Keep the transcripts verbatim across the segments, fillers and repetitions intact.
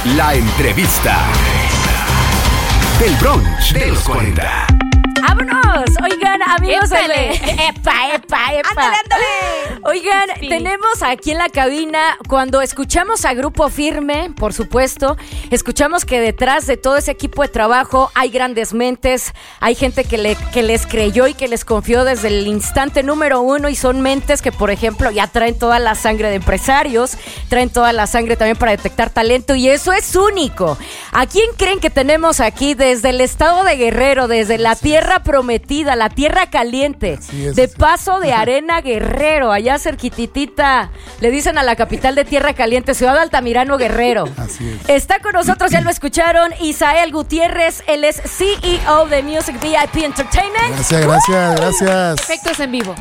La entrevista del brunch de los cuarenta. ¡Vámonos! Oigan, amigos, ¡Épale! ¡Epa, epa, epa! ¡Ándale, ándale! Oigan, Sí. tenemos aquí en la cabina, cuando escuchamos a Grupo Firme, por supuesto, escuchamos que detrás de todo ese equipo de trabajo hay grandes mentes, hay gente que, le, que les creyó y que les confió desde el instante número uno, y son mentes que, por ejemplo, ya traen toda la sangre de empresarios, traen toda la sangre también para detectar talento, y eso es único. ¿A quién creen que tenemos aquí desde el estado de Guerrero, desde la tierra prometida, la tierra caliente, es, de Paso de Arena, Guerrero, allá cerquititita, le dicen a la capital de tierra caliente, Ciudad de Altamirano, Guerrero? Así es. Está con nosotros, ya lo escucharon, Isael Gutiérrez, él es C E O de Music V I P Entertainment. Gracias, gracias, gracias. Efectos en vivo.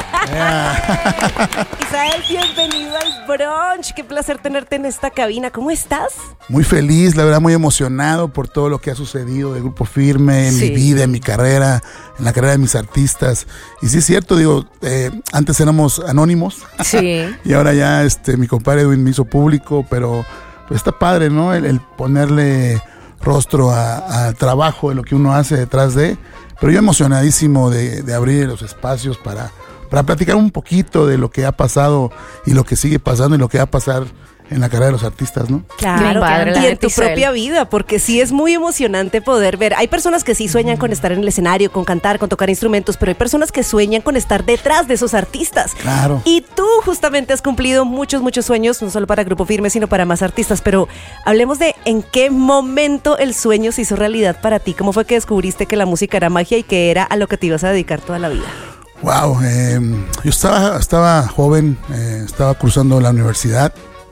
Isael, bienvenido al brunch. Qué placer tenerte en esta cabina. ¿Cómo estás? Muy feliz, la verdad, muy emocionado por todo lo que ha sucedido de Grupo Firme en Sí. mi vida, en mi carrera, en la carrera de mis artistas. Y sí es cierto, digo, eh, antes éramos anónimos. Sí. Y ahora ya este mi compadre Edwin me hizo público, pero pues está padre, ¿no? El, el ponerle rostro al trabajo de lo que uno hace detrás de. Pero yo emocionadísimo de, de abrir los espacios para, para platicar un poquito de lo que ha pasado y lo que sigue pasando y lo que va a pasar en la carrera de los artistas, ¿no? Claro, padre, la y en neta, tu Isael. propia vida, porque sí es muy emocionante poder ver. Hay personas que sí sueñan con estar en el escenario, con cantar, con tocar instrumentos, pero hay personas que sueñan con estar detrás de esos artistas. Claro. Y tú justamente has cumplido muchos, muchos sueños, no solo para Grupo Firme, sino para más artistas. Pero hablemos de en qué momento el sueño se hizo realidad para ti. ¿Cómo fue que descubriste que la música era magia y que era a lo que te ibas a dedicar toda la vida? Wow, eh, yo estaba, estaba joven, eh, estaba cruzando la universidad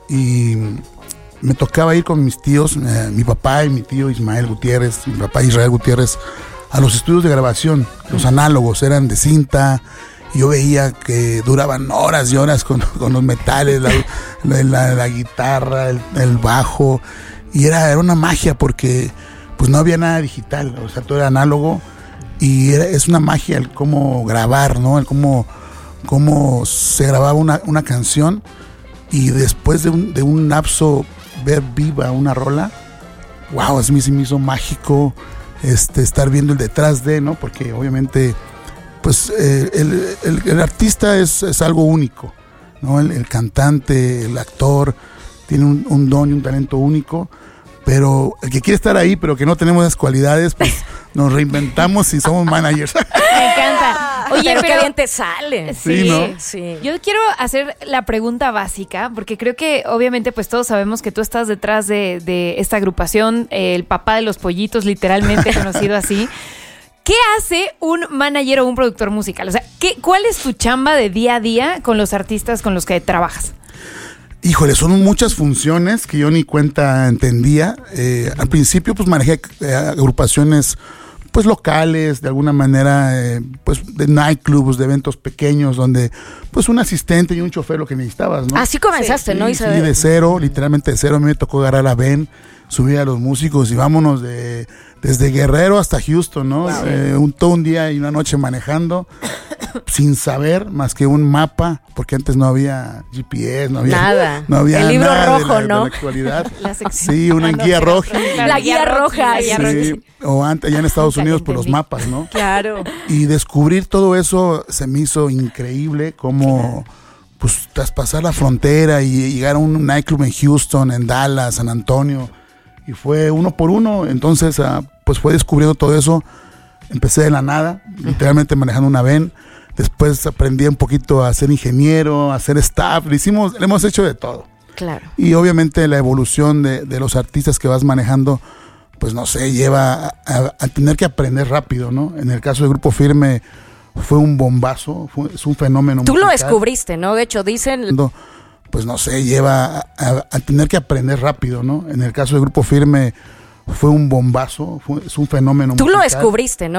y me tocaba ir con mis tíos, eh, mi papá y mi tío Ismael Gutiérrez, mi papá Israel Gutiérrez, a los estudios de grabación. Los análogos eran de cinta, y yo veía que duraban horas y horas con, con los metales, la, la, la, la guitarra, el, el bajo, y era, era una magia porque pues no había nada digital, o sea, todo era análogo, y era, es una magia el cómo grabar, ¿no? El cómo, cómo se grababa una, una canción, y después de un, de un lapso ver viva una rola, wow, así me, se me hizo mágico este, estar viendo el detrás de, ¿no? Porque obviamente, pues eh, el, el, el artista es, es algo único, ¿no? El, el cantante, el actor, tiene un, un don y un talento único, pero el que quiere estar ahí, pero que no tenemos esas cualidades, pues nos reinventamos y somos managers. Me encanta. Oye, pero, pero, qué bien te sale. Sí, Sí, ¿no? Sí. Yo quiero hacer la pregunta básica, porque creo que obviamente pues todos sabemos que tú estás detrás de, de esta agrupación, eh, el papá de los pollitos, literalmente conocido así. ¿Qué hace un manager o un productor musical? O sea, ¿qué, ¿cuál es tu chamba de día a día con los artistas con los que trabajas? Híjole, son muchas funciones que yo ni cuenta entendía. Eh, al principio pues manejé eh, agrupaciones pues locales, de alguna manera, eh, pues de nightclubs, de eventos pequeños, donde pues un asistente y un chofer lo que necesitabas, ¿no? Así comenzaste, ¿no, Sí, Isabel? sí, de cero, literalmente de cero. A mí me tocó agarrar a Ben, subir a los músicos y vámonos de, desde Guerrero hasta Houston, ¿no? Wow. Eh, un, todo un día y una noche manejando, sin saber más que un mapa, porque antes no había G P S, no había Nada. no había El libro nada rojo, de la, ¿no? de la actualidad. La sección. Sí, una Ah, no, guía pero- roja. claro, La guía roja, la guía roja. Sí, o antes, allá en Estados Nunca Unidos, lo por los entendí. mapas, ¿no? Claro. Y descubrir todo eso se me hizo increíble, como pues traspasar la frontera y llegar a un nightclub en Houston, en Dallas, San Antonio, y fue uno por uno. Entonces uh, pues fue descubriendo todo eso. Empecé de la nada, literalmente manejando una van. Después aprendí un poquito a ser ingeniero, a ser staff. Le hicimos, le hemos hecho de todo. Claro. Y obviamente la evolución de, de los artistas que vas manejando, pues no sé, lleva a, a, a tener que aprender rápido, ¿no? En el caso del Grupo Firme fue un bombazo, fue, es un fenómeno Tú lo musical. descubriste, ¿no? De hecho, dicen... Pues no sé, lleva a, a, a tener que aprender rápido, ¿no? En el caso del Grupo Firme fue un bombazo, fue, es un fenómeno Tú musical. lo descubriste, ¿no?